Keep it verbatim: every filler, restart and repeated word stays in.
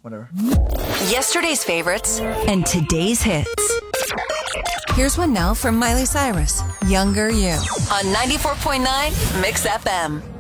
whatever. Yesterday's favorites and today's hits. Here's one now from Miley Cyrus, Younger You, on ninety-four point nine Mix F M.